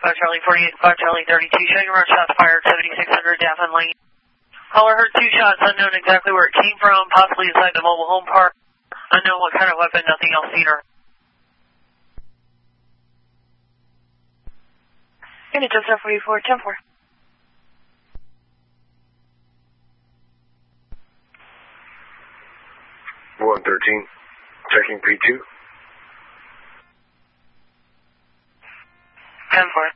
5 Charlie 48, 5 Charlie 32, showing road shots fired, 7600 Daphne Lane. Caller heard 2 shots, unknown exactly where it came from, possibly inside the mobile home park. Unknown what kind of weapon, nothing else seen or. Unit Joseph 44, 10-4. Checking P2. 10-4.